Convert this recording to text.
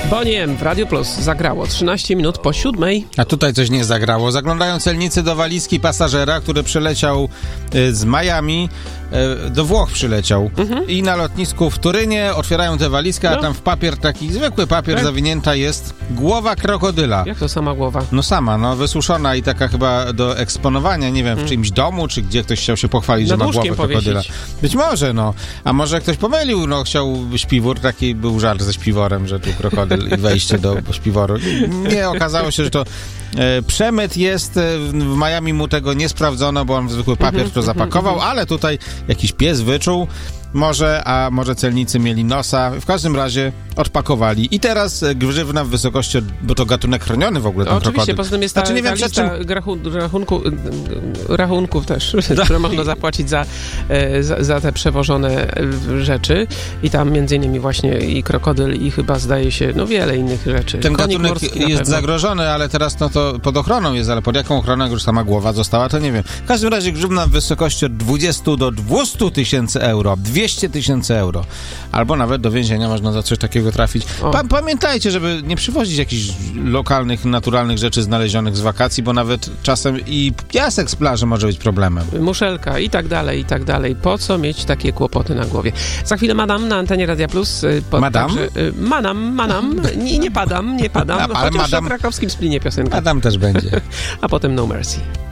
Bonnie M w Radio Plus zagrało 13 minut po 7. A tutaj coś nie zagrało. Zaglądają celnicy do walizki pasażera, który przyleciał z Miami, do Włoch przyleciał. I na lotnisku w Turynie otwierają tę walizkę, a tam w papier, taki zwykły papier zawinięta jest głowa krokodyla. Jak to sama głowa? No sama, wysuszona i taka chyba do eksponowania, nie wiem, w czyimś domu, czy gdzie ktoś chciał się pochwalić, że ma głowę krokodyla. Być może, a może ktoś pomylił, chciał śpiwór, taki był żart ze śpiworem, że tu krokodyl i wejście do śpiworu. Nie, okazało się, że to przemyt jest, w Miami mu tego nie sprawdzono, bo on w zwykły papier to zapakował, ale tutaj jakiś pies wyczuł, a może celnicy mieli nosa. W każdym razie odpakowali. I teraz grzywna w wysokości, bo to gatunek chroniony w ogóle, ten krokodyl. Oczywiście, poza tym jest ta lista rachunków też, które można zapłacić za te przewożone rzeczy. I tam między innymi właśnie i krokodyl, i chyba zdaje się, wiele innych rzeczy. Ten gatunek jest zagrożony, ale teraz to pod ochroną jest, ale pod jaką ochroną, jak już sama głowa została, to nie wiem. W każdym razie grzywna w wysokości od 20 do 200 tysięcy euro. 200 tysięcy euro. Albo nawet do więzienia można za coś takiego trafić. Pamiętajcie, żeby nie przywozić jakichś lokalnych, naturalnych rzeczy znalezionych z wakacji, bo nawet czasem i piasek z plaży może być problemem. Muszelka i tak dalej, i tak dalej. Po co mieć takie kłopoty na głowie? Za chwilę Madam na antenie Radia Plus. Madam? Manam. Nie padam. Ale Chociaż o krakowskim Splinie piosenka. Madam też będzie. A potem No Mercy.